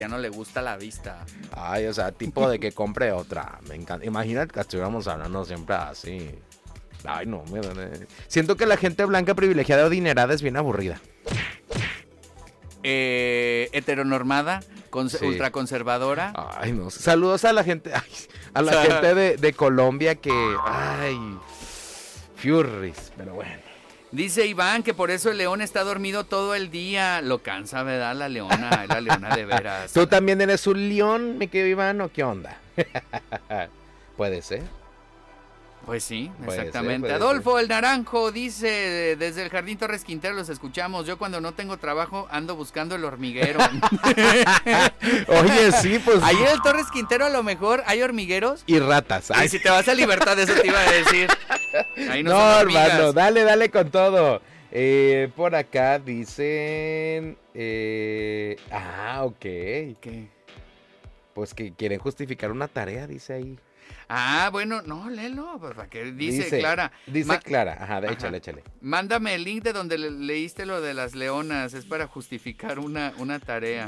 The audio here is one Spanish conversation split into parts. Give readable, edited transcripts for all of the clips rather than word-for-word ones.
ya no le gusta la vista. Ay, o sea, tipo de que compre otra. Me encanta. Imagínate que estuviéramos hablando siempre así. Ay, no, siento que la gente blanca privilegiada o adinerada es bien aburrida. Heteronormada, Sí. ultraconservadora. Ay, no. Saludos a la gente, a la gente de Colombia que, ay, Furries, pero bueno. Dice Iván que por eso el león está dormido todo el día. Lo cansa, ¿verdad? La leona de veras. ¿Tú también eres un león, mi querido Iván, o qué onda? Puede ser. Pues sí, Puede exactamente. ser. Adolfo el Naranjo dice, desde el Jardín Torres Quintero los escuchamos. Yo cuando no tengo trabajo ando buscando el hormiguero. Oye, sí, pues. Ahí en el Torres Quintero a lo mejor hay hormigueros. Y ratas. Ay, si te vas a Libertad, eso te iba a decir. Ahí no, no, son hormigas. hermano, dale con todo. Por acá dicen... ok. ¿Qué? Pues que quieren justificar una tarea, dice ahí. Ah, bueno, no, léelo, ¿para qué? Dice Clara. Dice Clara, ajá, Ajá. échale. Mándame el link de donde leíste lo de las leonas, es para justificar una tarea.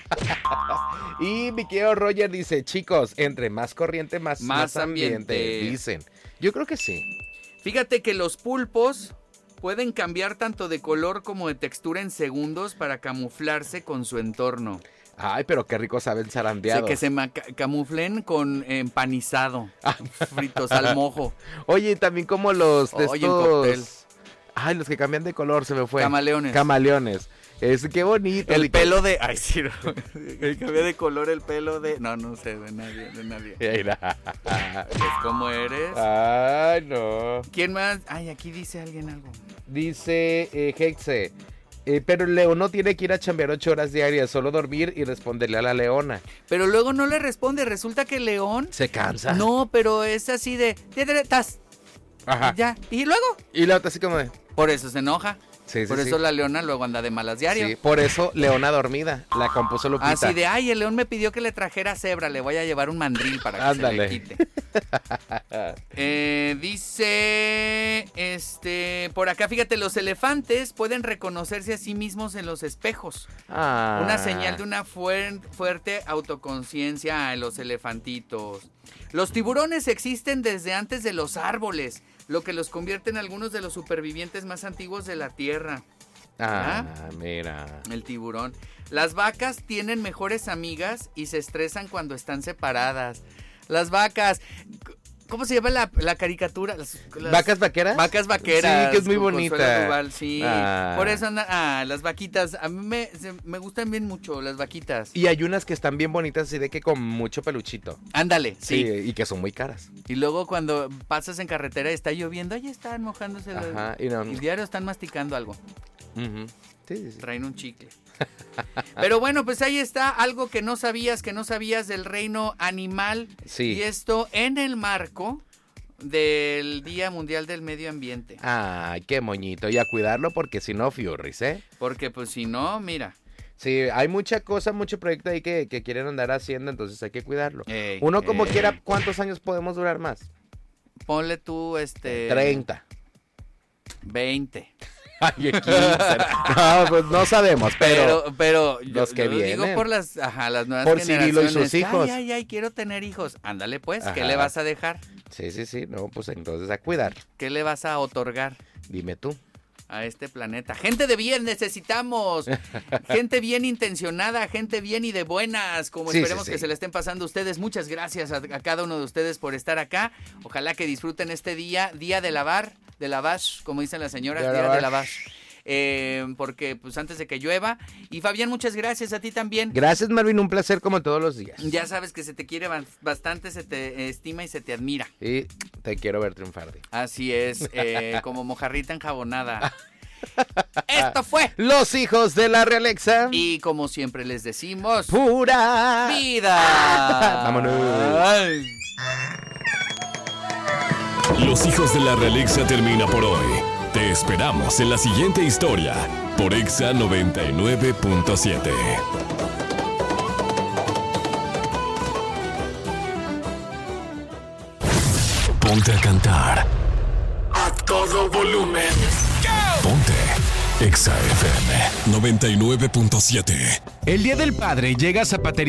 Y mi querido Roger dice, chicos, entre más corriente, más ambiente, dicen. Yo creo que sí. Fíjate que los pulpos pueden cambiar tanto de color como de textura en segundos para camuflarse con su entorno. Ay, pero qué rico saben zarandeados. Que se camuflen con empanizado, fritos al mojo. Oye, también como los de Oye, un cóctel. Ay, los que cambian de color, se me fue. Camaleones. Qué bonito. El pelo de... Ay, sí, no. El cambio de color, el pelo de... No sé, de nadie. ¿Es como eres? Ay, no. ¿Quién más? Ay, aquí dice alguien algo. Dice Hexe, pero el león no tiene que ir a chambear 8 horas diarias, solo dormir y responderle a la leona. Pero luego no le responde, resulta que el león... Se cansa. No, pero es así de... ¡Tas! Ajá. Ya, y luego... Y la otra así como de... Por eso se enoja. Sí, Por eso la leona luego anda de malas diario. Sí, por eso Leona dormida, la compuso Lupita. Así de, ay, el león me pidió que le trajera cebra, le voy a llevar un mandril para que Ándale. se le quite. Dice, por acá, fíjate, los elefantes pueden reconocerse a sí mismos en los espejos. Ah. Una señal de una fuerte autoconciencia en los elefantitos. Los tiburones existen desde antes de los árboles, lo que los convierte en algunos de los supervivientes más antiguos de la Tierra. Mira. El tiburón. Las vacas tienen mejores amigas y se estresan cuando están separadas. Las vacas... ¿Cómo se llama la caricatura? Las ¿Vacas vaqueras? Vacas vaqueras. Sí, que es muy con bonita. Consuelo Duval, sí. Ah. Por eso andan... las vaquitas. A mí me gustan bien mucho las vaquitas. Y hay unas que están bien bonitas, así de que con mucho peluchito. Ándale, sí. Y que son muy caras. Y luego cuando pasas en carretera y está lloviendo, ahí están mojándose. Ajá, y diario están masticando algo. Uh-huh. Sí. Traen un chicle. Pero bueno, pues ahí está algo que no sabías del reino animal. Sí. Y esto en el marco del Día Mundial del Medio Ambiente. Ay, qué moñito. Y a cuidarlo porque si no, Furries, ¿eh? Porque pues si no, mira. Sí, hay mucha cosa, mucho proyecto ahí que quieren andar haciendo, entonces hay que cuidarlo. Uno como quiera, ¿cuántos años podemos durar más? Ponle tú, 30. 20. Ay, 15. No, pues no sabemos, pero los que vienen. digo por las nuevas por generaciones. Cirilo y sus hijos. Ay, quiero tener hijos. Ándale pues, Ajá. ¿qué le vas a dejar? Sí, no, pues entonces a cuidar. ¿Qué le vas a otorgar? Dime tú. A este planeta. Gente de bien necesitamos. Gente bien intencionada, gente bien y de buenas, como esperemos que se le estén pasando a ustedes. Muchas gracias a cada uno de ustedes por estar acá. Ojalá que disfruten este día de lavage, como dicen las señoras, día de lavage. Porque pues antes de que llueva. Y Fabián, muchas gracias a ti también. Gracias, Marvin, un placer como todos los días. Ya sabes que se te quiere bastante, se te estima y se te admira. Y te quiero ver triunfar. Así es, como mojarrita enjabonada. Esto fue Los Hijos de la Realexa. Y como siempre les decimos, ¡pura vida! ¡Vámonos! Ay. Los Hijos de la Realexa termina por hoy. Te esperamos en la siguiente historia por Exa 99.7. Ponte a cantar a todo volumen. Ponte Exa FM 99.7. El Día del Padre llega a Zapatería